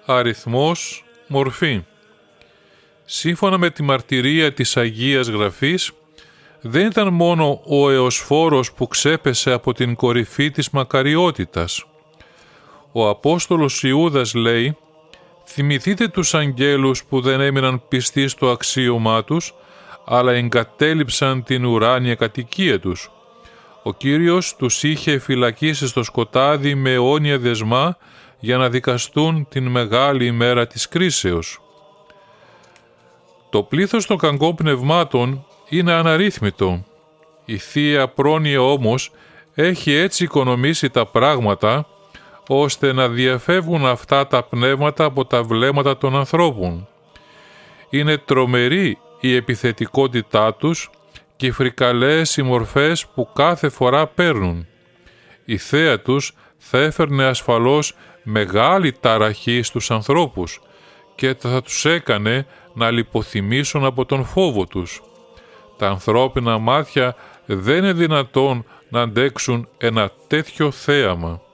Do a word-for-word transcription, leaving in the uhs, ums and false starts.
αριθμός, μορφή. Σύμφωνα με τη μαρτυρία της Αγίας Γραφής, δεν ήταν μόνο ο Εωσφόρος που ξέπεσε από την κορυφή της μακαριότητας. Ο Απόστολος Ιούδας λέει: «Θυμηθείτε τους αγγέλους που δεν έμειναν πιστοί στο αξίωμά τους, αλλά εγκατέλειψαν την ουράνια κατοικία τους. Ο Κύριος τους είχε φυλακίσει στο σκοτάδι με αιώνια δεσμά για να δικαστούν την μεγάλη ημέρα της κρίσεως». Το πλήθος των κακών πνευμάτων είναι αναρρύθμιτο. Η Θεία Πρόνοια όμως έχει έτσι οικονομήσει τα πράγματα, ώστε να διαφεύγουν αυτά τα πνεύματα από τα βλέμματα των ανθρώπων. Είναι τρομερή η επιθετικότητά τους και οι φρικαλές οι μορφές που κάθε φορά παίρνουν. Η θέα τους θα έφερνε ασφαλώς μεγάλη ταραχή στους ανθρώπους και θα τους έκανε να λιποθυμήσουν από τον φόβο τους. Τα ανθρώπινα μάτια δεν είναι δυνατόν να αντέξουν ένα τέτοιο θέαμα.